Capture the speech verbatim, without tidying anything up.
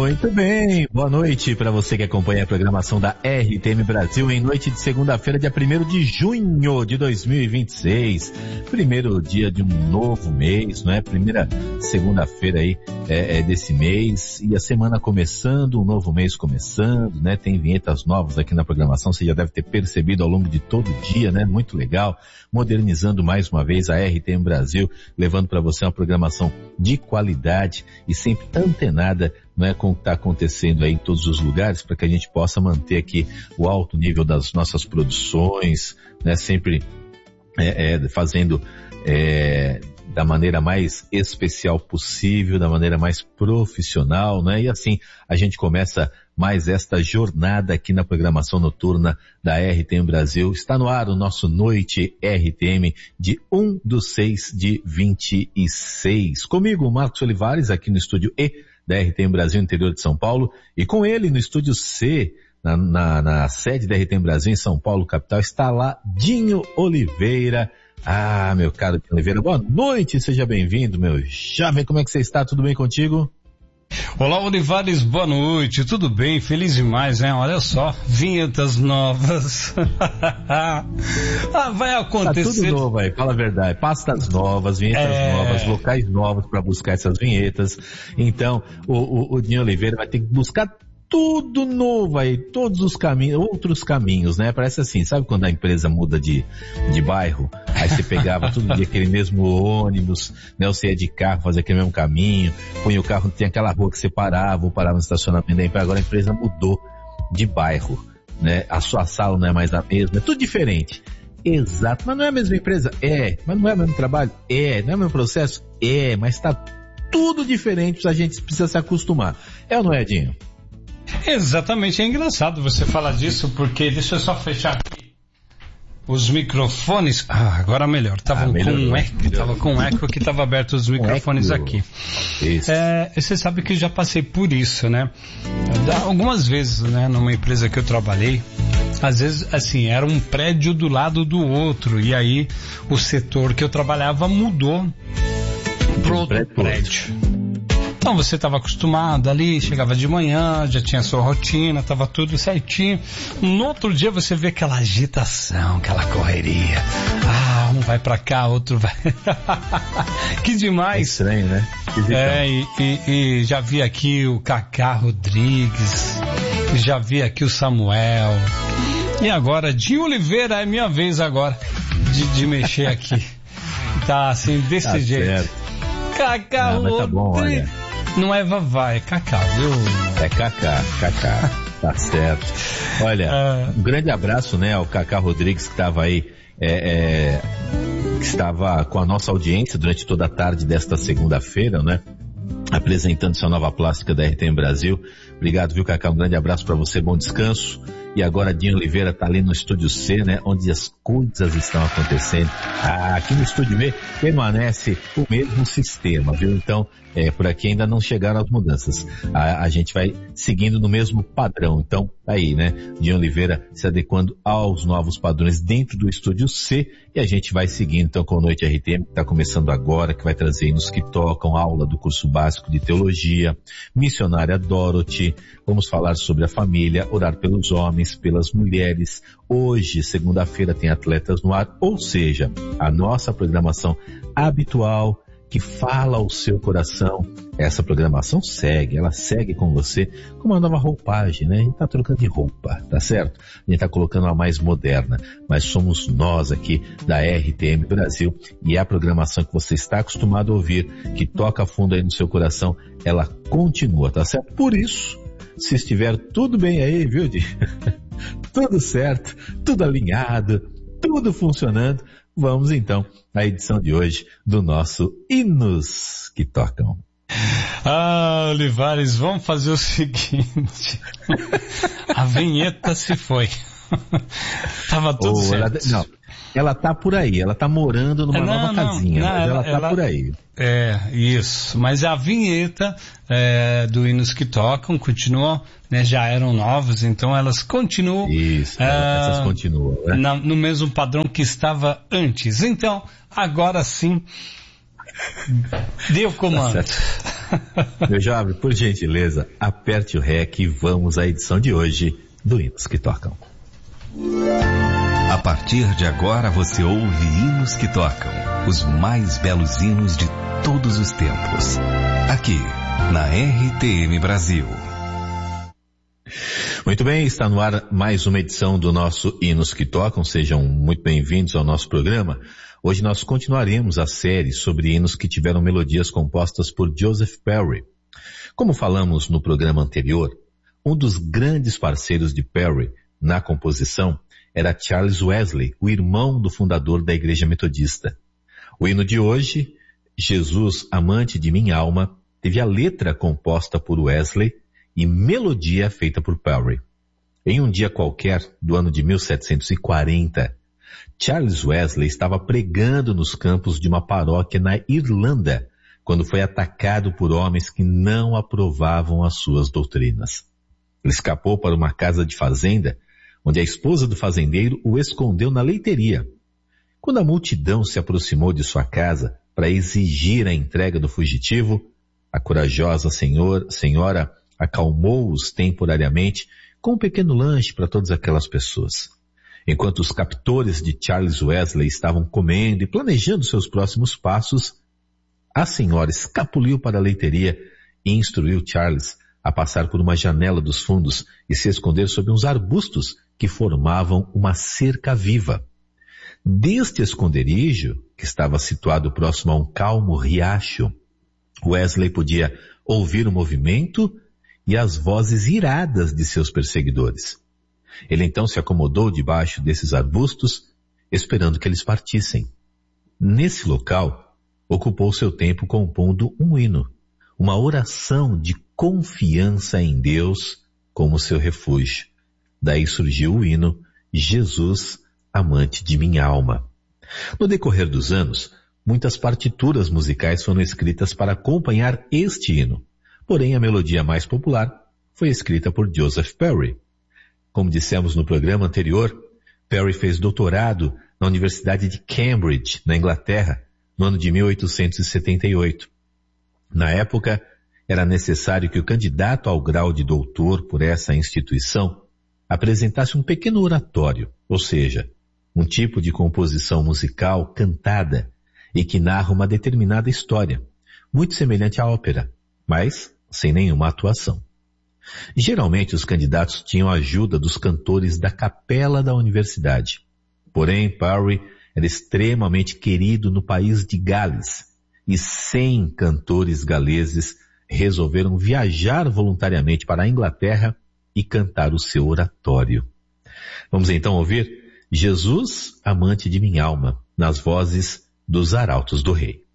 Muito bem, boa noite para você que acompanha a programação da R T M Brasil em noite de segunda-feira, dia primeiro de junho de dois mil e vinte e seis. Primeiro dia de um novo mês, não é? Primeira segunda-feira aí é, é desse mês e a semana começando, um novo mês começando, né? Tem vinhetas novas aqui na programação, você já deve ter percebido ao longo de todo o dia, né? Muito legal, modernizando mais uma vez a R T M Brasil, levando para você uma programação de qualidade e sempre antenada, não é, com o que está acontecendo aí em todos os lugares, para que a gente possa manter aqui o alto nível das nossas produções, né, sempre é, é, fazendo é, da maneira mais especial possível, da maneira mais profissional, né, e assim a gente começa mais esta jornada aqui na programação noturna da R T M Brasil. Está no ar o nosso Noite R T M de um do seis de vinte e seis. Comigo, Marcos Olivares, aqui no estúdio E da R T M Brasil, interior de São Paulo, e com ele no estúdio C, na, na, na sede da R T M Brasil em São Paulo, capital, está lá Dinho Oliveira. Ah, meu caro Dinho Oliveira, boa noite, seja bem-vindo, meu jovem, como é que você está? Tudo bem contigo? Olá, Olivares, boa noite, tudo bem? Feliz demais, né? Olha só, vinhetas novas. Ah, vai acontecer. Tá tudo novo aí, fala a verdade. Pastas novas, vinhetas é... novas, locais novos para buscar essas vinhetas. Então, o, o, o Dinho Oliveira vai ter que buscar tudo novo aí, todos os caminhos, outros caminhos, né? Parece assim, sabe quando a empresa muda de, de bairro? Aí você pegava todo dia aquele mesmo ônibus, né? Você ia de carro, fazia aquele mesmo caminho, punha o carro, tinha aquela rua que você parava, ou parava no estacionamento da empresa. Agora a empresa mudou de bairro, né? A sua sala não é mais a mesma, é tudo diferente. Exato, mas não é a mesma empresa? É, mas não é o mesmo trabalho? É, não é o mesmo processo? É, mas tá tudo diferente, a gente precisa se acostumar. É ou não é, Dinho? Exatamente, é engraçado você falar disso, porque deixa eu só fechar aqui os microfones. Ah, agora melhor, tava ah, com um eco, tava com um eco que tava aberto os microfones aqui. Isso. É, você sabe que eu já passei por isso, né? Algumas vezes, né, numa empresa que eu trabalhei, às vezes, assim, era um prédio do lado do outro, e aí o setor que eu trabalhava mudou pro outro prédio. Então você estava acostumado ali, chegava de manhã, já tinha sua rotina, estava tudo certinho. No outro dia você vê aquela agitação, aquela correria. Ah, um vai pra cá, outro vai... Que demais. É estranho, né? É, e, e, e já vi aqui o Cacá Rodrigues, já vi aqui o Samuel. E agora, Dinho Oliveira, é minha vez agora de, de mexer aqui. Tá assim, desse tá jeito. Certo. Cacá Rodrigues. Tá bom, olha. Não é Vavá, é Cacá, viu? É Cacá, Cacá, tá certo. Olha, uh... um grande abraço, né, ao Cacá Rodrigues, que estava aí, é, é, que estava com a nossa audiência durante toda a tarde desta segunda-feira, né, apresentando sua nova plástica da R T M Brasil. Obrigado, viu, Cacá? Um grande abraço para você, bom descanso. E agora Dinho Oliveira tá ali no estúdio C, né, onde as coisas estão acontecendo. Ah, aqui no estúdio B permanece o mesmo sistema, viu? Então, é, por aqui ainda não chegaram as mudanças. A, a gente vai seguindo no mesmo padrão. Então, aí, né, Dinho Oliveira se adequando aos novos padrões dentro do estúdio C, e a gente vai seguindo então com a Noite R T M, que está começando agora, que vai trazer nos que tocam aula do curso básico de teologia, missionária Dorothy, vamos falar sobre a família, orar pelos homens, pelas mulheres. Hoje, segunda-feira, tem Atletas no Ar, ou seja, a nossa programação habitual que fala ao seu coração. Essa programação segue, ela segue com você com uma nova roupagem, né? A gente tá trocando de roupa, tá certo? A gente tá colocando uma mais moderna, mas somos nós aqui da R T M Brasil, e a programação que você está acostumado a ouvir, que toca fundo aí no seu coração, ela continua, tá certo? Por isso, se estiver tudo bem aí, viu, Di? Tudo certo, tudo alinhado, tudo funcionando, vamos então à edição de hoje do nosso Hinos que Tocam. Ah, Olivares, vamos fazer o seguinte. A vinheta se foi. Tava tudo oh, certo. Ela, não, ela tá por aí, ela tá morando numa não, nova não, casinha, não, mas ela, ela tá ela, por aí. É, isso. Mas a vinheta é, do Hinos que Tocam continua, né? Já eram novas, então elas continuam. Isso, é, essas continuam, né? Na, no mesmo padrão que estava antes. Então, agora sim, Dê o comando. Tá. Meu jovem, por gentileza, aperte o rec e vamos à edição de hoje do Hinos que Tocam. A partir de agora você ouve Hinos que Tocam, os mais belos hinos de todos os tempos. Aqui, na R T M Brasil. Muito bem, está no ar mais uma edição do nosso Hinos que Tocam. Sejam muito bem-vindos ao nosso programa. Hoje nós continuaremos a série sobre hinos que tiveram melodias compostas por Joseph Perry. Como falamos no programa anterior, um dos grandes parceiros de Perry na composição era Charles Wesley, o irmão do fundador da Igreja Metodista. O hino de hoje, Jesus, Amante de Minha Alma, teve a letra composta por Wesley e melodia feita por Perry. Em um dia qualquer do ano de mil setecentos e quarenta, Charles Wesley estava pregando nos campos de uma paróquia na Irlanda, quando foi atacado por homens que não aprovavam as suas doutrinas. Ele escapou para uma casa de fazenda, onde a esposa do fazendeiro o escondeu na leiteria. Quando a multidão se aproximou de sua casa para exigir a entrega do fugitivo, a corajosa senhor, senhora acalmou-os temporariamente com um pequeno lanche para todas aquelas pessoas. Enquanto os captores de Charles Wesley estavam comendo e planejando seus próximos passos, a senhora escapuliu para a leiteria e instruiu Charles a passar por uma janela dos fundos e se esconder sob uns arbustos que formavam uma cerca viva. Deste esconderijo, que estava situado próximo a um calmo riacho, Wesley podia ouvir o movimento e as vozes iradas de seus perseguidores. Ele então se acomodou debaixo desses arbustos, esperando que eles partissem. Nesse local, ocupou seu tempo compondo um hino, uma oração de confiança em Deus como seu refúgio. Daí surgiu o hino Jesus, Amante de Minha Alma. No decorrer dos anos, muitas partituras musicais foram escritas para acompanhar este hino. Porém, a melodia mais popular foi escrita por Joseph Perry. Como dissemos no programa anterior, Perry fez doutorado na Universidade de Cambridge, na Inglaterra, no ano de mil oitocentos e setenta e oito. Na época, era necessário que o candidato ao grau de doutor por essa instituição apresentasse um pequeno oratório, ou seja, um tipo de composição musical cantada e que narra uma determinada história, muito semelhante à ópera, mas sem nenhuma atuação. Geralmente os candidatos tinham a ajuda dos cantores da capela da universidade. Porém, Perry era extremamente querido no país de Gales e cem cantores galeses resolveram viajar voluntariamente para a Inglaterra e cantar o seu oratório. Vamos então ouvir Jesus, Amante de Minha Alma, nas vozes dos Arautos do Rei.